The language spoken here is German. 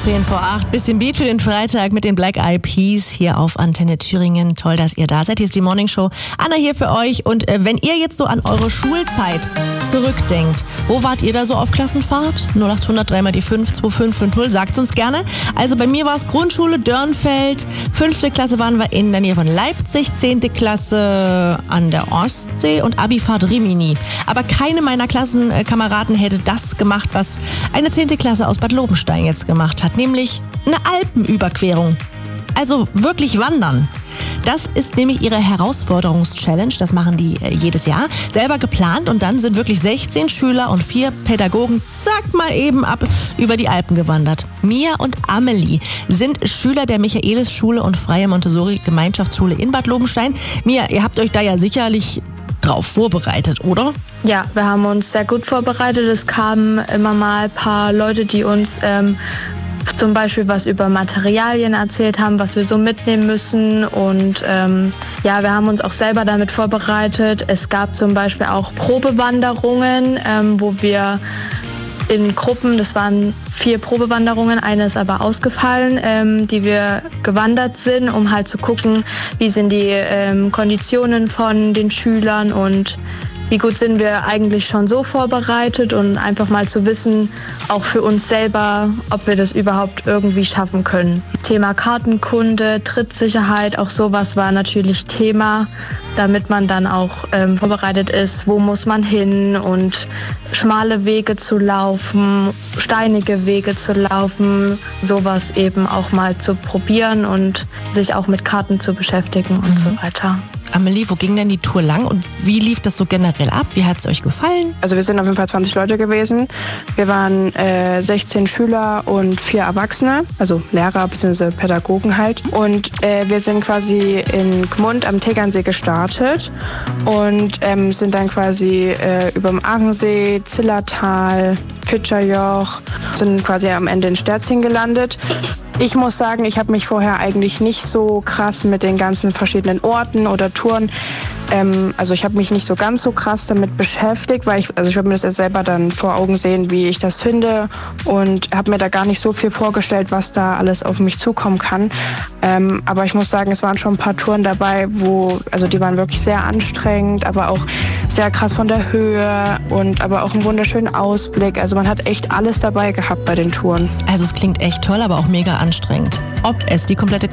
7:10. Bisschen Beat für den Freitag mit den Black Eyed Peas hier auf Antenne Thüringen. Toll, dass ihr da seid. Hier ist die Morning Show. Anna hier für euch. Und wenn ihr jetzt so an eure Schulzeit zurückdenkt, wo wart ihr da so auf Klassenfahrt? 0800 3 mal die 5 2550. Sagt uns gerne. Also bei mir war es Grundschule Dörnfeld. 5. Klasse waren wir in der Nähe von Leipzig. 10. Klasse an der Ostsee und Abifahrt Rimini. Aber keine meiner Klassenkameraden hätte das gemacht, was eine 10. Klasse aus Bad Lobenstein jetzt gemacht hat, nämlich eine Alpenüberquerung. Also wirklich wandern. Das ist nämlich ihre Herausforderungs-Challenge, das machen die jedes Jahr, selber geplant und dann sind wirklich 16 Schüler und 4 Pädagogen, zack, mal eben ab über die Alpen gewandert. Mia und Amelie sind Schüler der Michaelis-Schule und Freie Montessori-Gemeinschaftsschule in Bad Lobenstein. Mia, ihr habt euch da ja sicherlich drauf vorbereitet, oder? Ja, wir haben uns sehr gut vorbereitet. Es kamen immer mal ein paar Leute, die uns zum Beispiel was über Materialien erzählt haben, was wir so mitnehmen müssen. Und wir haben uns auch selber damit vorbereitet. Es gab zum Beispiel auch Probewanderungen, wo wir in Gruppen, das waren 4 Probewanderungen, eine ist aber ausgefallen, die wir gewandert sind, um halt zu gucken, wie sind die Konditionen von den Schülern und wie gut sind wir eigentlich schon so vorbereitet und einfach mal zu wissen, auch für uns selber, ob wir das überhaupt irgendwie schaffen können. Thema Kartenkunde, Trittsicherheit, auch sowas war natürlich Thema, damit man dann auch vorbereitet ist, wo muss man hin und schmale Wege zu laufen, steinige Wege zu laufen, sowas eben auch mal zu probieren und sich auch mit Karten zu beschäftigen und so weiter. Amelie, wo ging denn die Tour lang und wie lief das so generell ab? Wie hat es euch gefallen? Also wir sind auf jeden Fall 20 Leute gewesen. Wir waren 16 Schüler und 4 Erwachsene, also Lehrer bzw. Pädagogen halt. Und wir sind quasi in Gmund am Tegernsee gestartet und sind dann quasi über dem Aachensee, Zillertal, Fitscherjoch, sind quasi am Ende in Sterzing gelandet. Ich muss sagen, ich habe mich vorher eigentlich nicht so krass mit den ganzen verschiedenen Orten oder Touren, also ich habe mich nicht so ganz so krass damit beschäftigt, weil ich würde mir das jetzt selber dann vor Augen sehen, wie ich das finde und habe mir da gar nicht so viel vorgestellt, was da alles auf mich zukommen kann. Aber ich muss sagen, es waren schon ein paar Touren dabei, die waren wirklich sehr anstrengend, aber auch sehr krass von der Höhe und aber auch einen wunderschönen Ausblick. Also man hat echt alles dabei gehabt bei den Touren. Also es klingt echt toll, aber auch mega anstrengend. Ob es die komplette